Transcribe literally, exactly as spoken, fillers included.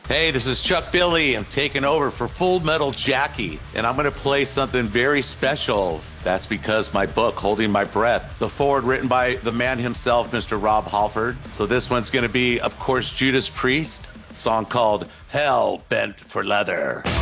Hey, this is Chuck Billy. I'm taking over for Full Metal Jackie, and I'm going to play something very special. That's because my book, Holding My Breath, the foreword written by the man himself, Mister Rob Halford. So this one's going to be, of course, Judas Priest, a song called Hell Bent for Leather.